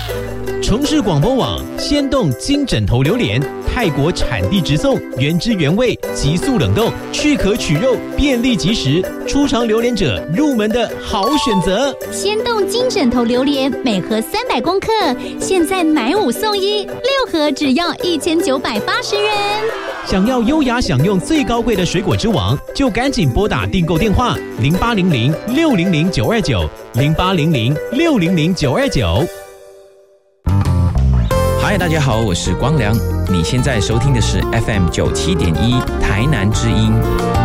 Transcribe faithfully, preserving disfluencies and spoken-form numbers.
城市广播网鲜冻金枕头榴莲，泰国产地直送，原汁原味，急速冷冻，去壳取肉，便利即食，初尝榴莲者入门的好选择。 鲜冻金枕头榴莲每盒三百公克，现在买五送一，六盒只要一千九百八十元。 想要优雅享用最高贵的水果之王，就赶紧拨打订购电话零八零零六零零九二九零八零零六零零九二九。 嗨，大家好，我是光良。你现在收听的是 F M 九七点一台南之音。